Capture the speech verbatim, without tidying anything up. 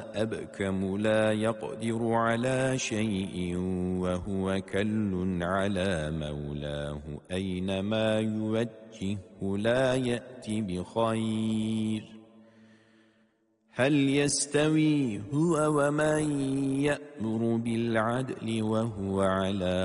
أبكم لا يقدر على شيء وهو كل على مولاه أينما يوجهه لا يأتي بخير هل يستوي هو ومن يأمر بالعدل وهو على